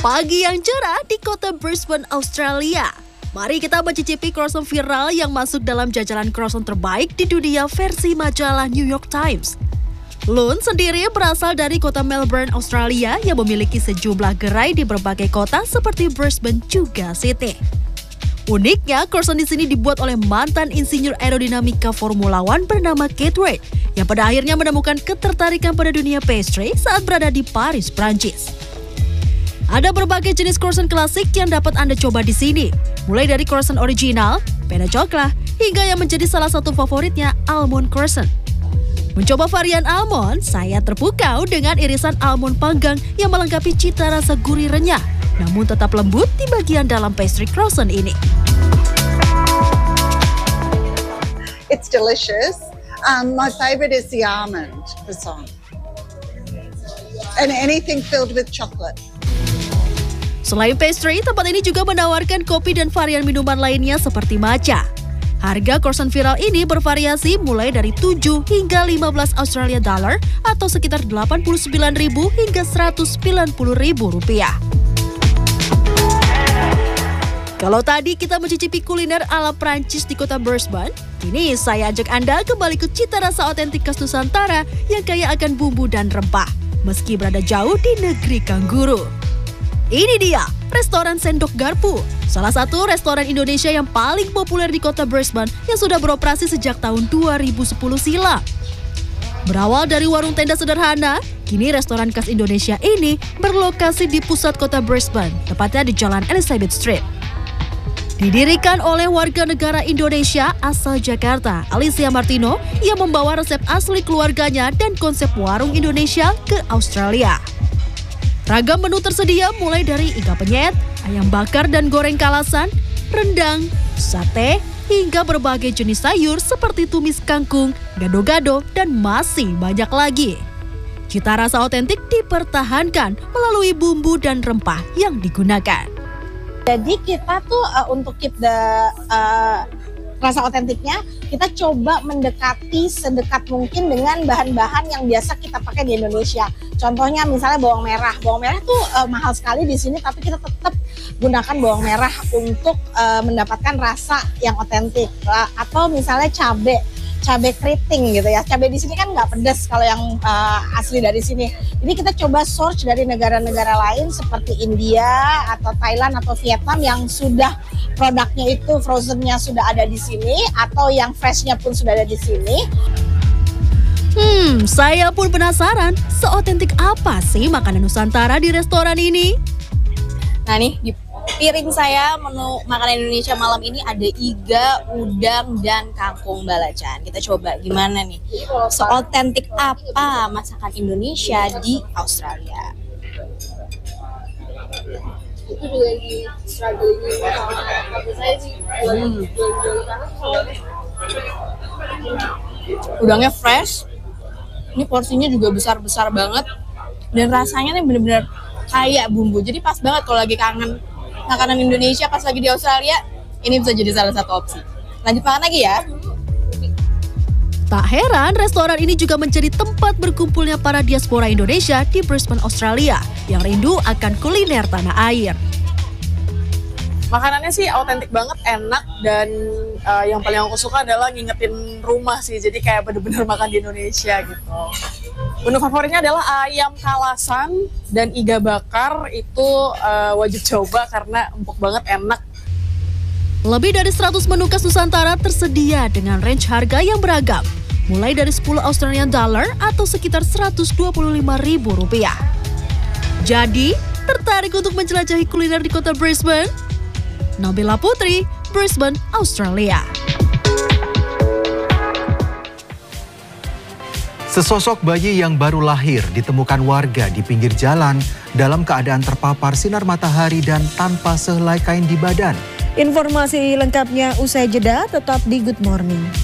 Pagi yang cerah di kota Brisbane, Australia. Mari kita mencicipi croissant viral yang masuk dalam jajaran croissant terbaik di dunia versi majalah New York Times. Lun sendiri berasal dari kota Melbourne, Australia yang memiliki sejumlah gerai di berbagai kota seperti Brisbane juga Sydney. Uniknya, croissant di sini dibuat oleh mantan insinyur aerodinamika Formula One bernama Keith Wade yang pada akhirnya menemukan ketertarikan pada dunia pastry saat berada di Paris, Prancis. Ada berbagai jenis croissant klasik yang dapat Anda coba di sini, mulai dari croissant original, pena coklat, hingga yang menjadi salah satu favoritnya almond croissant. Mencoba varian almond, saya terpukau dengan irisan almond panggang yang melengkapi cita rasa gurih renyah, namun tetap lembut di bagian dalam pastry croissant ini. It's delicious. My favorite is the almond croissant, and anything filled with chocolate. Selain pastry, tempat ini juga menawarkan kopi dan varian minuman lainnya seperti matcha. Harga croissant viral ini bervariasi mulai dari 7 hingga 15 Australia dollar atau sekitar 89.000 hingga 190.000 rupiah. Kalau tadi kita mencicipi kuliner ala Prancis di kota Brisbane, kini saya ajak Anda kembali ke cita rasa otentik khas Nusantara yang kaya akan bumbu dan rempah, meski berada jauh di negeri kanguru. Ini dia, restoran Sendok Garpu, salah satu restoran Indonesia yang paling populer di kota Brisbane yang sudah beroperasi sejak tahun 2010 silam. Berawal dari warung tenda sederhana, kini restoran khas Indonesia ini berlokasi di pusat kota Brisbane, tepatnya di Jalan Elizabeth Street. Didirikan oleh warga negara Indonesia asal Jakarta, Alicia Martino, yang membawa resep asli keluarganya dan konsep warung Indonesia ke Australia. Ragam menu tersedia mulai dari iga penyet, ayam bakar dan goreng kalasan, rendang, sate, hingga berbagai jenis sayur seperti tumis kangkung, gado-gado, dan masih banyak lagi. Cita rasa otentik dipertahankan melalui bumbu dan rempah yang digunakan. Jadi kita tuh untuk keep the rasa otentiknya, kita coba mendekati sedekat mungkin dengan bahan-bahan yang biasa kita pakai di Indonesia. Contohnya misalnya bawang merah. Bawang merah tuh mahal sekali di sini, tapi kita tetap gunakan bawang merah untuk mendapatkan rasa yang otentik. Atau misalnya cabai keriting gitu ya. Cabai di sini kan nggak pedas kalau yang asli dari sini. Jadi kita coba source dari negara-negara lain seperti India atau Thailand atau Vietnam yang sudah produknya itu frozennya sudah ada di sini atau yang freshnya pun sudah ada di sini. Saya pun penasaran, seotentik apa sih makanan Nusantara di restoran ini? Nah nih, di piring saya menu makanan Indonesia malam ini ada iga, udang, dan kangkung balacan. Kita coba gimana nih, seotentik apa masakan Indonesia di Australia. Itu juga lagi struggling sama saya sih. Udangnya fresh, ini porsinya juga besar-besar banget, dan rasanya nih bener-bener kayak bumbu. Jadi pas banget kalau lagi kangen makanan Indonesia pas lagi di Australia, ini bisa jadi salah satu opsi. Lanjut makan lagi ya. Tak heran, restoran ini juga menjadi tempat berkumpulnya para diaspora Indonesia di Brisbane, Australia, yang rindu akan kuliner tanah air. Makanannya sih autentik banget, enak, dan yang paling aku suka adalah ngingetin rumah sih. Jadi kayak bener-bener makan di Indonesia gitu. Menu favoritnya adalah ayam kalasan dan iga bakar, itu wajib coba karena empuk banget, enak. Lebih dari 100 menu khas Nusantara tersedia dengan range harga yang beragam, mulai dari 10 Australian dollar atau sekitar 125.000 rupiah. Jadi, tertarik untuk menjelajahi kuliner di kota Brisbane? Nabila Putri, Brisbane, Australia. Sesosok bayi yang baru lahir ditemukan warga di pinggir jalan dalam keadaan terpapar sinar matahari dan tanpa sehelai kain di badan. Informasi lengkapnya usai jeda, tetap di Good Morning.